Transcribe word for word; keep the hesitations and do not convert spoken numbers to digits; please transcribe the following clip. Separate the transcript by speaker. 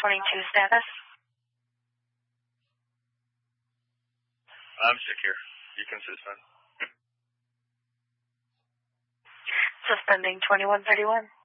Speaker 1: twenty-two status.
Speaker 2: I'm secure. You can suspend.
Speaker 1: Suspending twenty-one thirty-one.